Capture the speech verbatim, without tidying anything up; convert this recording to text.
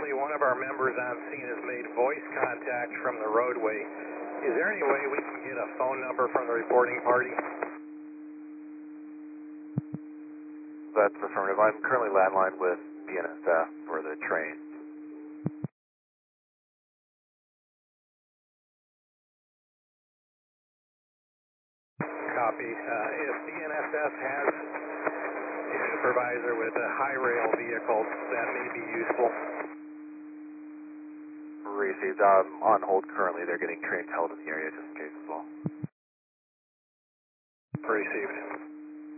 currently, one of our members on scene has made voice contact from the roadway. Is there any way we can get a phone number from the reporting party? That's affirmative. I'm currently landline with B N S F for the train. Copy. Uh, if B N S F has a supervisor with a high rail vehicle, that may be useful. Received. Um, on hold currently. They're getting trains held in the area just in case as well. Received.